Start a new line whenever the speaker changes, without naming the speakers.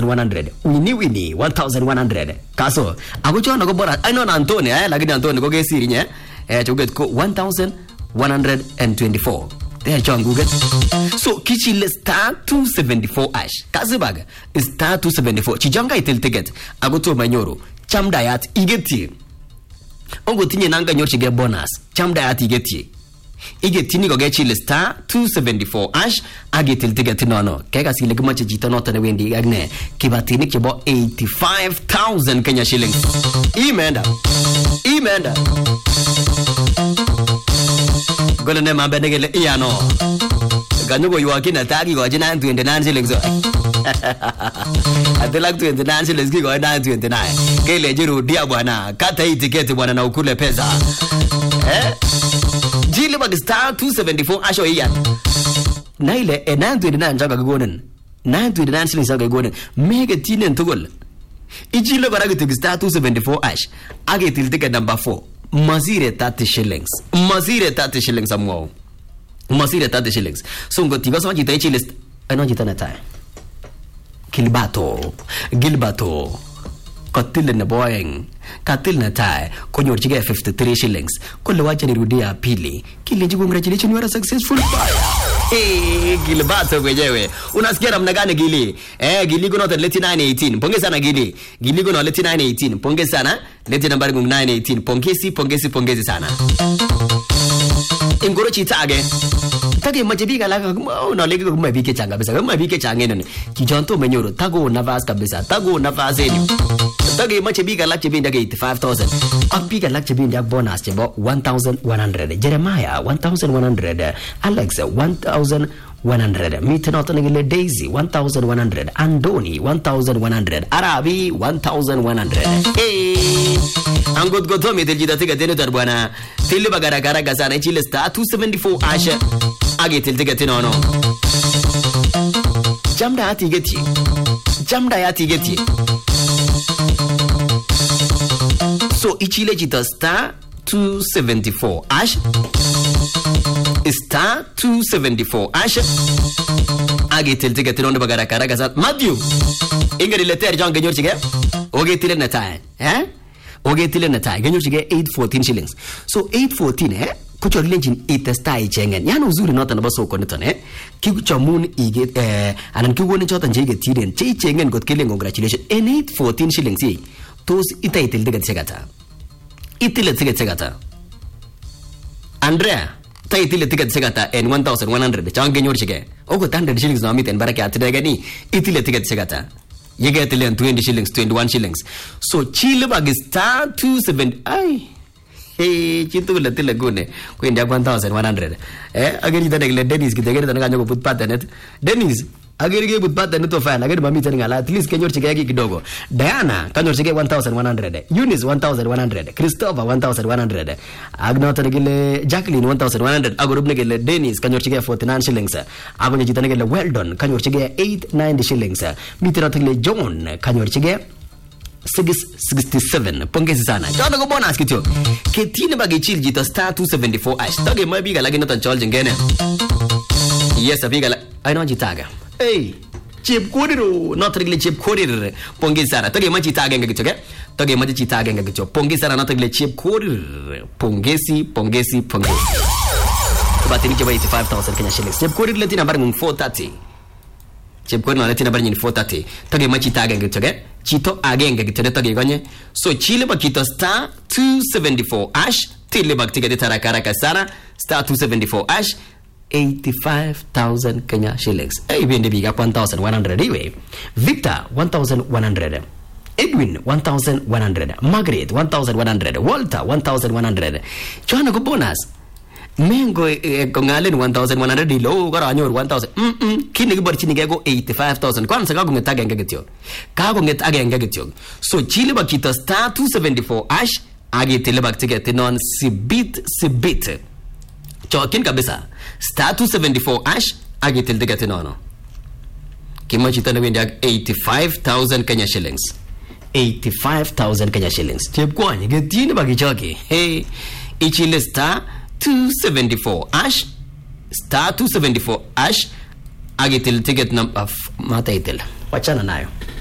1100. Winnie 1100. Kaso ako chono ko bora I know Antoni lakini Antoni ko kesiri nye choget ko 1124. There John Google. So kichile star 274 ash. Kazi baga star 274. Chijanga itel ticket. Ako to manyoro. Chamdayat igeti. Ongo tinye nanga nyochi ge bonus. Chamdayat igeti. Igetini go get chile star 274 ash agetil ticket no. Kega sile kuma chijita nota na wendi agne. Kibatini kibo 85,000 Kenya shillings. Imenda. Gole ne mambe negele iyano. Ganyo yuaki na tagi go jina 29 shillings. Adelak 29 shillings go 29. Kele jiru dia bwana. Kata hii tiketi bwana na ukule pesa. Jile bag star 274 asho iyan. Na ile 929 jaga gonen. 929 shillings jaga gonen. Mega tinen tugol. Ijile baraga tig star 274 ash. Age til ticket number 4. Mazire 30 shillings. Mazire 30 shillings amwo. Mazire 30 shillings. So ngoti gosa jita ichi list. Ano jita na tayo. Gilbato. Katil na boyeng. Katil na tayo. Konyor chige 53 shillings. Kule wacha nirudia pili. Kile jibu congratulations, you are a successful buyer. Gilbato kwenyewe. Unasikia namna gani Gili? Gili kuno leti 918. Pongeza sana Gili. Gili kuno leti 918. Pongeza sana. Leti nambari 918. Pongezi sana. Ingoro chitage. Tage majibiga laka no lege ko mabike changa bisa. Ko mabike change nene. Kijonto menyoro tago nafas kabisa. Tago nafas enu. Tage majibiga lak chibinda 85,000. Abiga lak chibinda bonus chebo 1,100. Jeremiah 1,100. Alex 1,100. Mitenoto ngile Daisy 1,100. Andoni 1,100. Arabi 1,100. Angot gotomi teljida tiga tenu tarbwana. Tili bagara gara gasana chile star 274 asha. Age til tiga tenono. Jamda ati geti. So ichile chita star 274 ash. Star 274 ash. Age til tiga tenono bagara gara gasana. Matthew. Ingari leter John genyor chige. Oge tile na tae. Oge tile na tae. Genyor chige 814 shillings. So 814 kucho lenjin itestai chengen. Yana uzuri nota na baso koneton Kicho moon iget anan kiwone chotan jege tiren. Che chengen got killing congratulations. En 814 shillings tos itaitil tiget segata. Itile tiget segata. Andrea taitile tiget segata en 1,100. Chang genyor chige. Ogo 100 shillings na miten baraka atidegani. Itile tiget segata. You get 20 shillings, 21 shillings. So chile bag star 27. Ay. Chitu le tile gune. Kwenda 1,100. Ageri tane Dennis kitegere tane kanyo put pattern. Dennis ageri ge put pattern to fine. Ageri mami tane ngala at least kenyor chike yaki kidogo. Diana kanyor chike 1,100. Eunice 1,100. Christopher 1,100. Agno tane gile Jacqueline 1,100. Agorubne gile Dennis kanyor chike 49 shillings. Agonye jitane gile Weldon kanyor chike 890 shillings. Mitira tile John kanyor chike 667. Pongezi sana. Chono ko bonus kityo. Ketine bagi chill jita star 274 ash. Tage mabiga lagi notan chol jengene. Yes, abiga la. I know jitaga. Hey, chip kodiro. Not really chip kodir. Pongezi sana. Tage machi taga nga kityo ke. Tage machi chitaga nga kityo. Pongezi sana not really chip kodir. Pongezi. Batini chaba 85,000 Kenya shillings. Chip kodir leti nambar 430. Chip kodir leti nambar 430. Tage machi taga nga kityo ke. Chito agenge gitete gonye. So chile bakito star 274 ash. Tile baktige tarakara sana star 274 ash. 85,000 Kenya shillings. Even the big 1,100 anyway. Victor 1,100. Edwin 1,100. Margaret 1,100. Walter 1,100. Joanna go bonus. Mengo kongalen 1,100 dilo gara anyor 1,000 kini gibar chini gego 85,000 kwanza kago ngetaga ngegityo so chile bakita star 274 ash age tele baktige tenon sibit chokin kabisa star 274 ash age tele tigate nono kimachita na wendi 85,000 Kenya shillings 85,000 Kenya shillings chep kwani getini bakichoki hey ichile star 274 ash star 274 ash agitil ticket number mata itil wachana nayo